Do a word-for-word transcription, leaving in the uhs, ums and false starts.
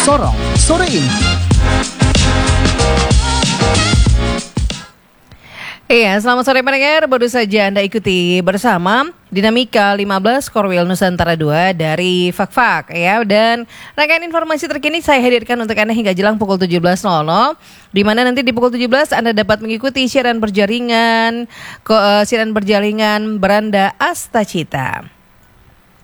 Sorong sore ini. Iya, selamat sore pendengar. Baru saja Anda ikuti bersama Dinamika lima belas Korwil Nusantara dua dari Fak-Fak ya. Dan rangkaian informasi terkini saya hadirkan untuk Anda hingga jelang pukul tujuh belas nol nol, di mana nanti di pukul tujuh belas Anda dapat mengikuti siaran berjaringan ko, uh, siaran berjaringan Beranda Astacita.